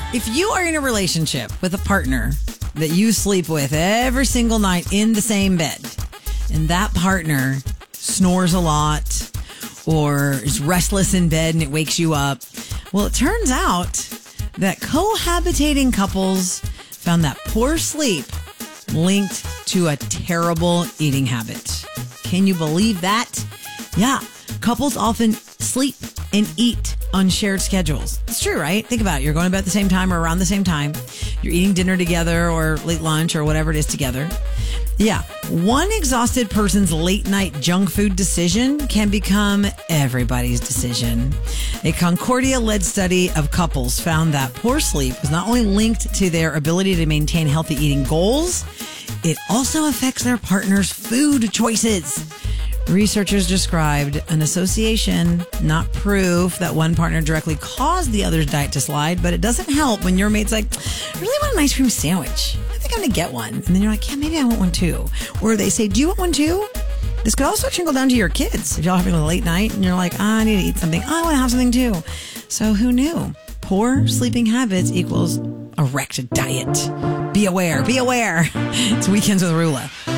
If you are in a relationship with a partner that you sleep with every single night in the same bed, and that partner snores a lot or is restless in bed and it wakes you up, well, it turns out that cohabitating couples found that poor sleep linked to a terrible eating habit. Can you believe that? Yeah, couples often sleep and eat on shared schedules. It's true, right? Think about it. You're going to bed at the same time or around the same time. You're eating dinner together or late lunch or whatever it is together. Yeah, one exhausted person's late night junk food decision can become everybody's decision. A Concordia-led study of couples found that poor sleep was not only linked to their ability to maintain healthy eating goals, it also affects their partner's food choices. Researchers described an association, not proof that one partner directly caused the other's diet to slide, but it doesn't help when your mate's like, I really want an ice cream sandwich. I think I'm going to get one. And then you're like, yeah, maybe I want one too. Or they say, do you want one too? This could also trickle down to your kids. If y'all having a late night and you're like, I need to eat something. I want to have something too. So who knew? Poor sleeping habits equals a wrecked diet. Be aware. Be aware. It's Weekends with Rula.